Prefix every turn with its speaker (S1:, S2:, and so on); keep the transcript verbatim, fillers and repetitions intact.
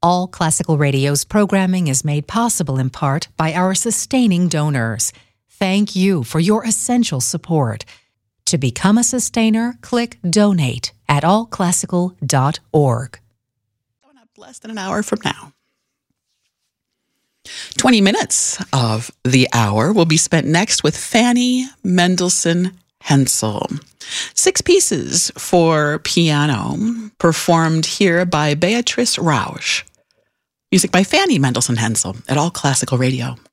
S1: All Classical Radio's programming is made possible in part by our sustaining donors. Thank you for your essential support. To become a sustainer, click Donate at all classical dot org.
S2: Coming up less than an hour from now. twenty minutes of the hour will be spent next with Fanny Mendelssohn Hensel. Six pieces for piano performed here by Beatrice Rausch. Music by Fanny Mendelssohn Hensel at All Classical Radio.